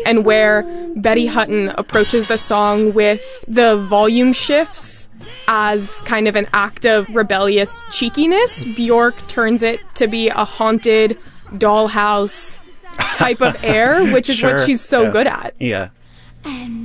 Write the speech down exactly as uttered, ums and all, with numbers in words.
and where Betty Hutton approaches the song with the volume shifts as kind of an act of rebellious cheekiness, Bjork turns it to be a haunted dollhouse type of air, which is Sure. what she's so yeah. good at. Yeah. And